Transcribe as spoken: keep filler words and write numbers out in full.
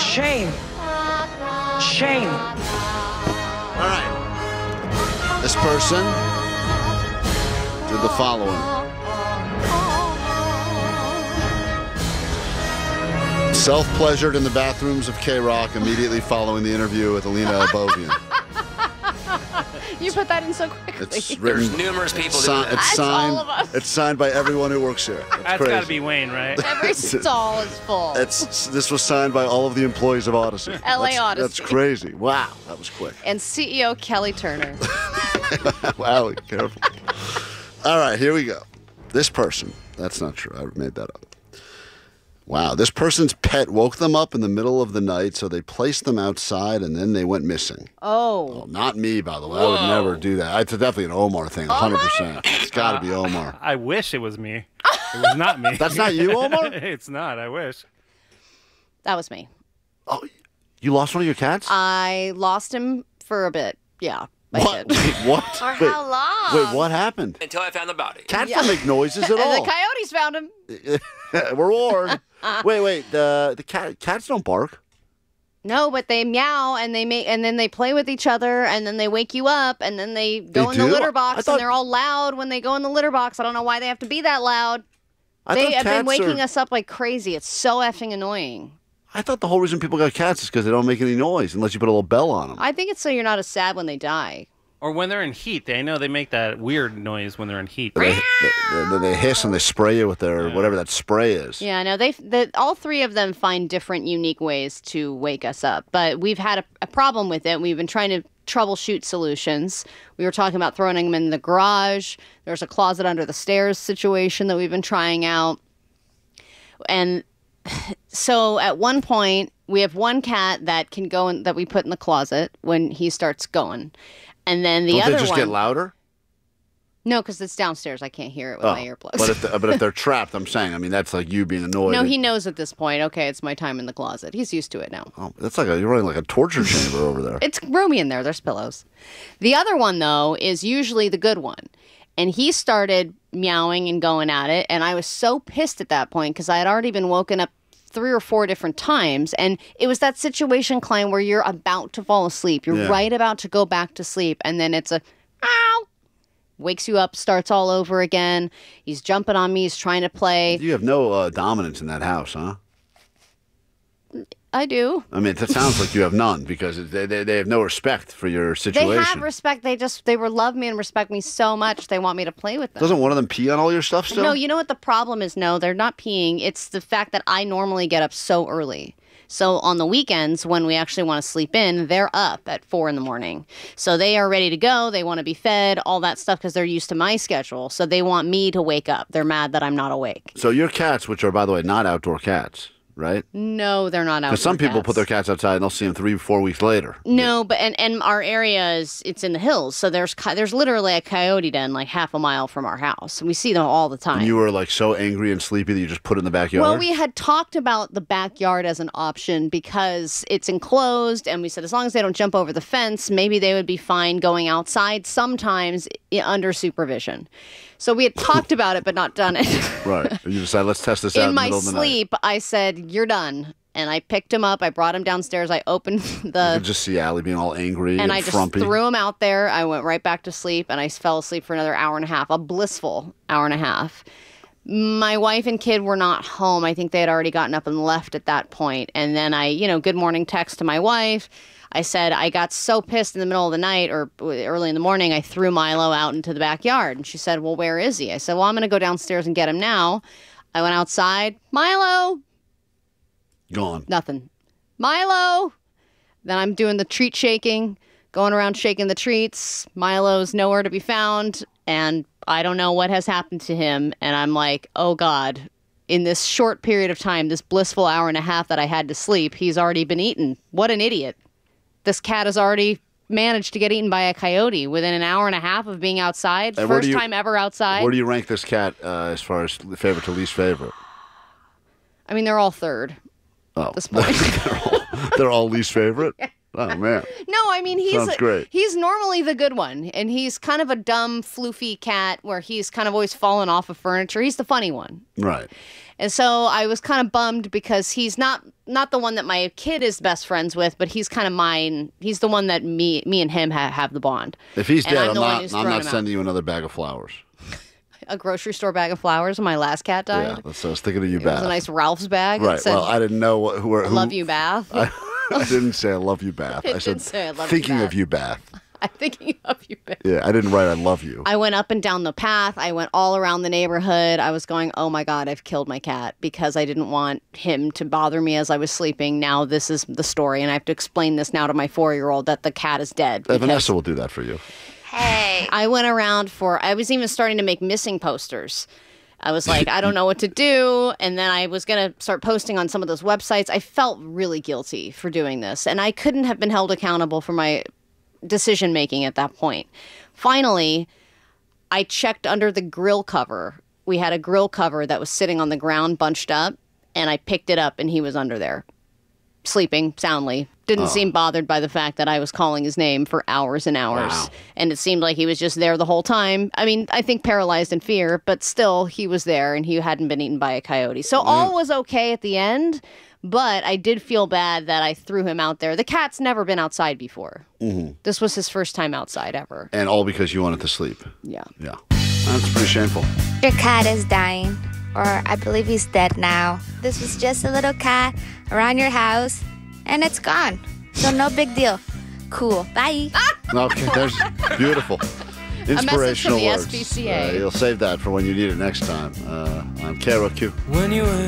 Shame. Shame. All right. This person did the following. Self-pleasured in the bathrooms of K-Rock immediately following the interview with Alina Abovian. You put that in so quickly. It's written. There's numerous people si doing that. It's That's signed. all of us. It's signed by everyone who works here. That's, That's got to be Wayne, right? Every stall is full. It's, this was signed by all of the employees of Odyssey. L A That's, Odyssey. That's crazy. Wow, that was quick. And C E O Kelly Turner. Wow, careful. All right, here we go. This person. That's not true. I made that up. Wow, this person's pet woke them up in the middle of the night, so they placed them outside, and then they went missing. Oh. Well, not me, by the way. I would never do that. It's definitely an Omar thing, one hundred percent. It's got to be Omar. I wish it was me. It was not me. That's not you, Omar? It's not. I wish. That was me. Oh, you lost one of your cats? I lost him for a bit. Yeah, I what? did. Wait, what? For Wait, how long? Wait, what happened? Until I found the body. Cats Yeah. don't make noises at And all. the coyotes found him. We're warned. Wait, wait. The the cat cats don't bark. No, but they meow and they make and then they play with each other and then they wake you up and then they go They in the do? litter I box thought- and they're all loud when they go in the litter box. I don't know why they have to be that loud. I They thought have been cats waking are- us up like crazy. It's so effing annoying. I thought the whole reason people got cats is because they don't make any noise unless you put a little bell on them. I think it's so you're not as sad when they die. Or when they're in heat. They know they make that weird noise when they're in heat. They, they, they, they hiss and they spray you with their whatever that spray is. Yeah, no, they the, all three of them find different, unique ways to wake us up. But we've had a, a problem with it. We've been trying to troubleshoot solutions. We were talking about throwing them in the garage. There's a closet under the stairs situation that we've been trying out. And so at one point, we have one cat that can go in that we put in the closet when he starts going. And then the Don't other they just one, get louder? no, because it's downstairs. I can't hear it with Oh, my earplugs. but if the, but if they're trapped, I'm saying. I mean, that's like you being annoyed. No, he knows at this point. Okay, it's my time in the closet. He's used to it now. Oh, that's like a, you're running like a torture chamber over there. It's roomy in there. There's pillows. The other one, though, is usually the good one. And he started meowing and going at it. And I was so pissed at that point because I had already been woken up three or four different times. And it was that situation, Klein, where you're about to fall asleep. You're Yeah. right about to go back to sleep. And then it's a, ow, wakes you up, starts all over again. He's jumping on me. He's trying to play. You have no uh, dominance in that house, huh? I do. I mean, it sounds like you have none because they, they, they have no respect for your situation. They have respect. They just, they were love me and respect me so much. They want me to play with them. Doesn't one of them pee on all your stuff still? No, you know what the problem is? No, they're not peeing. It's the fact that I normally get up so early. So on the weekends, when we actually want to sleep in, they're up at four in the morning. So they are ready to go. They want to be fed, all that stuff, because they're used to my schedule. So they want me to wake up. They're mad that I'm not awake. So your cats, which are, by the way, not outdoor cats, right? No, they're not out. Because some people put their cats outside and they'll see them three, four weeks later. No, but and, and our area is it's in the hills, so there's co- there's literally a coyote den like half a mile from our house. We see them all the time. And you were like so angry and sleepy that you just put it in the backyard? Well, we had talked about the backyard as an option because it's enclosed, and we said as long as they don't jump over the fence, maybe they would be fine going outside sometimes i- under supervision. So we had talked about it, but not done it. Right. You decided, let's test this out in, In the my middle of the night. sleep, I said, "You're done." And I picked him up. I brought him downstairs. I opened You the could just see Allie being all angry and, and I just frumpy. threw him out there. I went right back to sleep, and I fell asleep for another hour and a half, a blissful hour and a half. My wife and kid were not home. I think they had already gotten up and left at that point. And then I, you know, good morning text to my wife. I said, I got so pissed in the middle of the night or early in the morning, I threw Milo out into the backyard. And she said, well, where is he? I said, well, I'm going to go downstairs and get him now. I went outside. Milo! Gone. Nothing. Milo! Then I'm doing the treat shaking, going around shaking the treats. Milo's nowhere to be found, and I don't know what has happened to him. And I'm like, oh God, in this short period of time, this blissful hour and a half that I had to sleep, he's already been eaten. What an idiot. This cat has already managed to get eaten by a coyote within an hour and a half of being outside. And where First do you- time ever outside. Where do you rank this cat uh, as far as favorite to least favorite? I mean, they're all third Oh. at this point. they're, all, they're all least favorite? Oh, man. No, I mean he's Sounds great. he's normally the good one, and he's kind of a dumb, floofy cat where he's kind of always fallen off of furniture. He's the funny one, Right. and so I was kind of bummed because he's not not the one that my kid is best friends with, but he's kind of mine. He's the one that me me and him ha- have the bond. If he's And dead, I'm I'm the one not. who's I'm thrown not him out. sending you another bag of flowers. A grocery store bag of flowers when my last cat died. Yeah, that's, I was thinking of you, It was Bath. a nice Ralph's bag. It Right. said, Well, I didn't know what, who. I who love you, Bath. I, I didn't say I love you, Bath. It I said did say I love you, thinking Bath. of you, Bath. I'm thinking of you, Bath. Yeah, I didn't write I love you. I went up and down the path. I went all around the neighborhood. I was going, oh my God, I've killed my cat because I didn't want him to bother me as I was sleeping. Now this is the story, and I have to explain this now to my four-year-old that the cat is dead. Uh, because Vanessa will do that for you. Hey. I went around for, I was even starting to make missing posters. I was like, I don't know what to do. And then I was going to start posting on some of those websites. I felt really guilty for doing this. And I couldn't have been held accountable for my decision making at that point. Finally, I checked under the grill cover. We had a grill cover that was sitting on the ground, bunched up. And I picked it up, and he was under there, sleeping soundly. Didn't seem bothered by the fact that I was calling his name for hours and hours. Wow. And it seemed like he was just there the whole time. I mean, I think paralyzed in fear, but still he was there and he hadn't been eaten by a coyote. So all was okay at the end, but I did feel bad that I threw him out there. The cat's never been outside before. Mm-hmm. This was his first time outside ever. And all because you wanted to sleep. Yeah. Yeah. That's pretty shameful. Your cat is dying, or I believe he's dead now. This was just a little cat around your house, and it's gone. So no big deal. Cool. Bye. Okay, there's beautiful. message Inspirational from the words. S P C A. Uh, you'll save that for when you need it next time. Uh, I'm K R O Q. When you